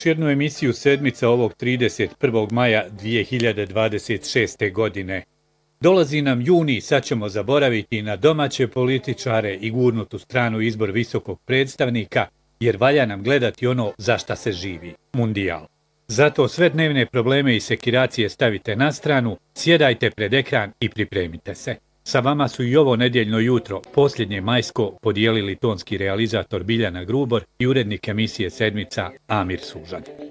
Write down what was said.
Širnu emisiju Sedmica ovog 31. maja 2026. godine. Dolazi nam juni, sad ćemo zaboraviti na domaće političare i gurnutu stranu izbor visokog predstavnika, jer valja nam gledati ono za šta se živi, mundijal. Zato sve dnevne probleme i sekiracije stavite na stranu, sjedajte pred ekran i pripremite se. Sa vama su i ovo nedjeljno jutro, posljednje majsko, podijelili tonski realizator Biljana Grubor i urednik emisije Sedmica Amir Sužad.